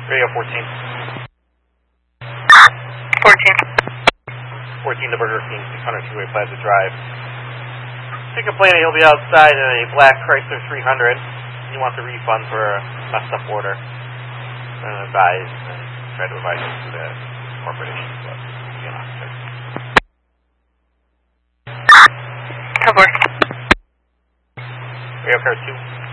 Radio 14. 14 to Burger King, 600 Freeway Plaza Drive. He's complaining he'll be outside in a black Chrysler 300. He wants a refund for a messed up order. Advise and try to advise him to the corporate issues, but you know. Radio Car 2.